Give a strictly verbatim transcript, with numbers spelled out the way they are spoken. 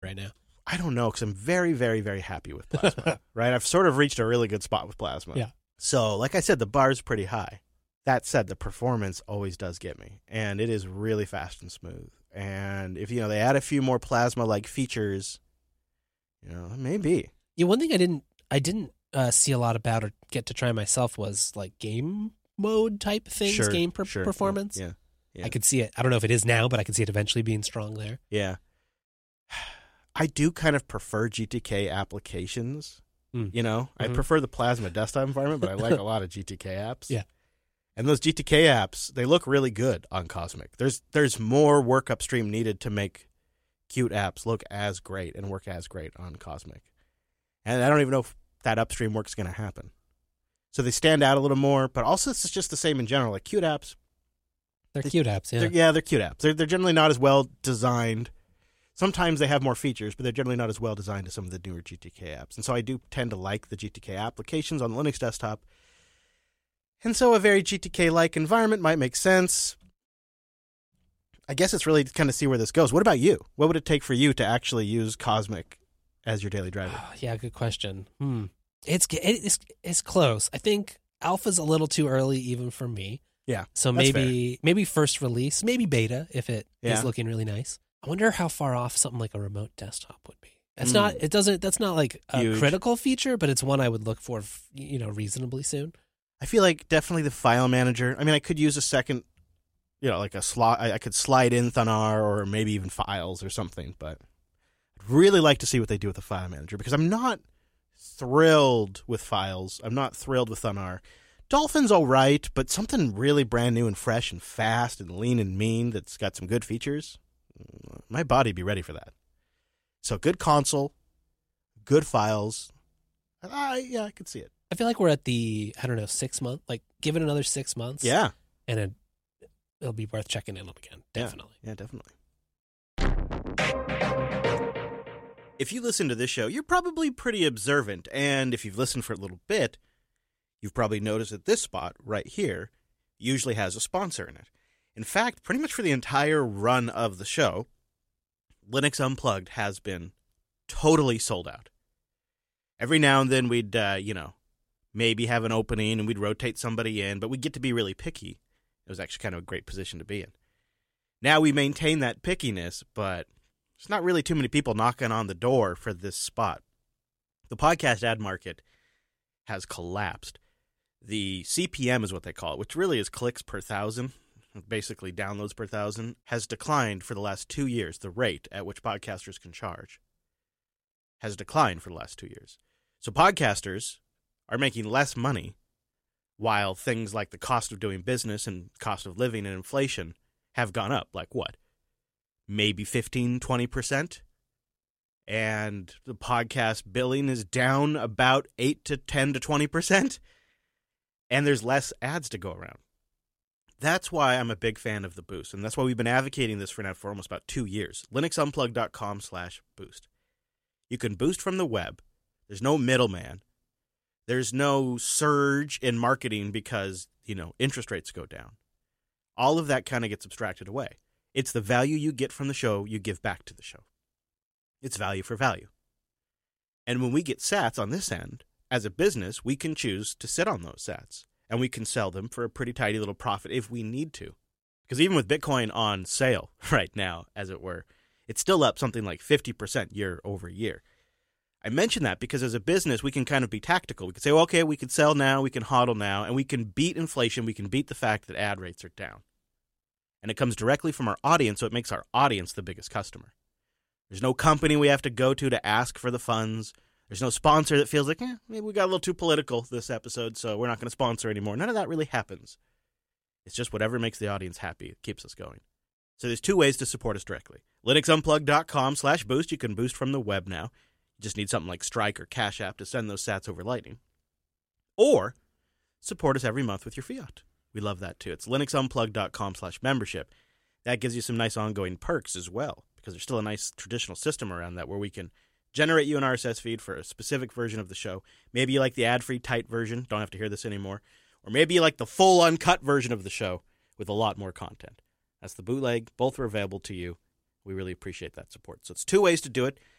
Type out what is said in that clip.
right now? I don't know, because I'm very, very, very happy with Plasma, right? I've sort of reached a really good spot with Plasma. Yeah. So, like I said, the bar's pretty high. That said, the performance always does get me, and it is really fast and smooth. And if, you know, they add a few more Plasma-like features, you know, maybe. Yeah, one thing I didn't I didn't uh, see a lot about or get to try myself was like game mode type things, Sure, game per- sure, performance. Yeah, yeah. I could see it. I don't know if it is now, but I could see it eventually being strong there. Yeah. I do kind of prefer G T K applications. Mm. You know, Mhm. I prefer the Plasma desktop environment, but I like a lot of G T K apps. Yeah. And those G T K apps, they look really good on Cosmic. There's there's more work upstream needed to make cute apps look as great and work as great on Cosmic. And I don't even know if that upstream work's going to happen. So they stand out a little more, but also it's just the same in general. Like cute apps. They're they, cute apps, yeah. They're, yeah, they're cute apps. They're, they're generally not as well designed. Sometimes they have more features, but they're generally not as well designed as some of the newer G T K apps. And so I do tend to like the G T K applications on the Linux desktop. And so a very G T K-like environment might make sense. I guess it's really to kind of see where this goes. What about you? What would it take for you to actually use Cosmic as your daily driver? Oh, yeah, good question. Hmm. It's, it's it's close. I think alpha's a little too early even for me. Yeah. So that's maybe fair. maybe first release, maybe beta if it Yeah. is looking really nice. I wonder how far off something like a remote desktop would be. That's Mm. not it doesn't that's not like a Huge. critical feature, but it's one I would look for, you know, reasonably soon. I feel like definitely the file manager. I mean, I could use a second, you know, like a slot. I, I could slide in Thunar or maybe even files or something, but I'd really like to see what they do with the file manager because I'm not thrilled with files. I'm not thrilled with Thunar. Dolphin's all right, but something really brand new and fresh and fast and lean and mean that's got some good features, my body'd be ready for that. So good console, good files. I, yeah, I could see it. I feel like we're at the, I don't know, six month, like give it another six months. Yeah. And it, it'll be worth checking in on again. Definitely. Yeah, yeah, definitely. If you listen to this show, you're probably pretty observant. And if you've listened for a little bit, you've probably noticed that this spot right here usually has a sponsor in it. In fact, pretty much for the entire run of the show, Linux Unplugged has been totally sold out. Every now and then we'd, uh, you know, maybe have an opening and we'd rotate somebody in, but we'd get to be really picky. It was actually kind of a great position to be in. Now we maintain that pickiness, but there's not really too many people knocking on the door for this spot. The podcast ad market has collapsed. The C P M is what they call it, which really is clicks per thousand, basically downloads per thousand, has declined for the last two years. The rate at which podcasters can charge has declined for the last two years. So podcasters are making less money while things like the cost of doing business and cost of living and inflation have gone up. Like what? Maybe fifteen, twenty percent? And the podcast billing is down about eight to ten to twenty percent? And there's less ads to go around. That's why I'm a big fan of the Boost, and that's why we've been advocating this for now for almost about two years. linuxunplug.com slash boost. You can boost from the web. There's no middleman. There's no surge in marketing because, you know, interest rates go down. All of that kind of gets abstracted away. It's the value you get from the show you give back to the show. It's value for value. And when we get sats on this end, as a business, we can choose to sit on those sats, and we can sell them for a pretty tidy little profit if we need to. Because even with Bitcoin on sale right now, as it were, it's still up something like fifty percent year over year. I mention that because as a business, we can kind of be tactical. We can say, well, okay, we can sell now, we can hodl now, and we can beat inflation, we can beat the fact that ad rates are down. And it comes directly from our audience, so it makes our audience the biggest customer. There's no company we have to go to to ask for the funds. There's no sponsor that feels like, eh, maybe we got a little too political this episode, so we're not going to sponsor anymore. None of that really happens. It's just whatever makes the audience happy. It keeps us going. So there's two ways to support us directly. linuxunplug.com slash boost. You can boost from the web now. You just need something like Strike or Cash App to send those sats over Lightning. Or support us every month with your fiat. We love that too. It's linuxunplug.com slash membership. That gives you some nice ongoing perks as well, because there's still a nice traditional system around that where we can generate you an R S S feed for a specific version of the show. Maybe you like the ad-free tight version, don't have to hear this anymore. Or maybe you like the full uncut version of the show with a lot more content. That's the bootleg. Both are available to you. We really appreciate that support. So it's two ways to do it.